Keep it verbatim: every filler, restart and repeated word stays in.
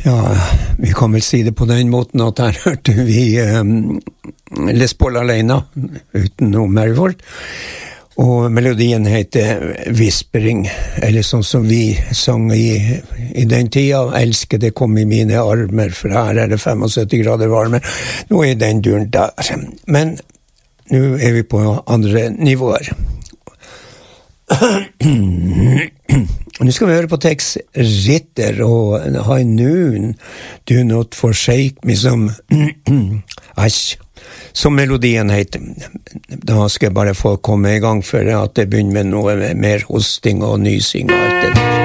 Ja, vi kan vel si det på den måten at her hørte vi um, Les Paul alene, uten noe Marigold. Og melodien heter Whispering, eller sånn som vi sang i, i den tida. Elsker det kom i mine armer, for her er det syttifem grader varme. Nå er den duren der. Men nå er vi på andre nivåer. Nu ska vi høre på Tex Ritter og High Noon, Do Not Forsake Me, som Æsj, som melodien heter. Da skal jeg bare få komme i gang for at det begynner med noe mer hosting og nysing og alt det der.